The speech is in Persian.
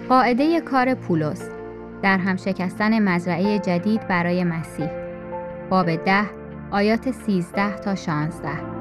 قاعده کار پولس در هم شکستن مزرعه جدید برای مسیح، باب 10 آیات 13 تا 16.